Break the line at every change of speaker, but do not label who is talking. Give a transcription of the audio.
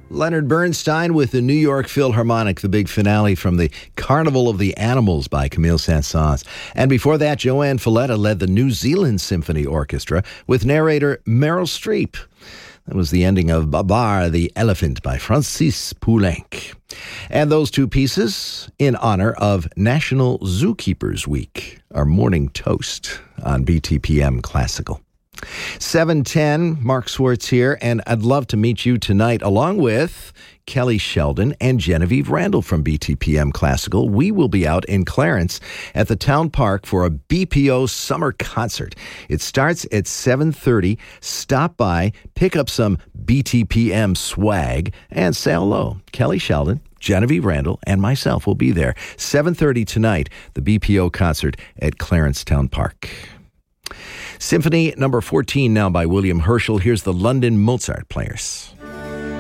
Leonard Bernstein with the New York Philharmonic, the big finale from the Carnival of the Animals by Camille Saint-Saëns. And before that, Joanne Falletta led the New Zealand Symphony Orchestra with narrator Meryl Streep. That was the ending of Babar the Elephant by Francis Poulenc. And those two pieces in honor of National Zookeepers Week, our morning toast on BTPM Classical. 7:10, Mark Swartz here, and I'd love to meet you tonight along with Kelly Sheldon and Genevieve Randall from BTPM Classical. We will be out in Clarence at the Town Park for a BPO summer concert. It starts at 7:30. Stop by, pick up some BTPM swag, and say hello. Kelly Sheldon, Genevieve Randall, and myself will be there. 7:30 tonight, the BPO concert at Clarence Town Park. Symphony number 14 now by William Herschel. Here's the London Mozart Players.